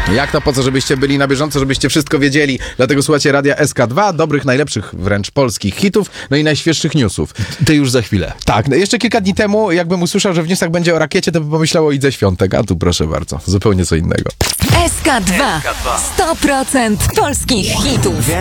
Jak to po co, żebyście byli na bieżąco, żebyście wszystko wiedzieli. Dlatego słuchacie Radia SK2, dobrych, najlepszych wręcz polskich hitów, no i najświeższych newsów. To już za chwilę. Tak, no jeszcze kilka dni temu, jakbym usłyszał, że w newsach będzie o rakiecie, to bym pomyślał o Idze Świątek, a tu proszę bardzo, zupełnie co innego. SK2. 100% polskich hitów.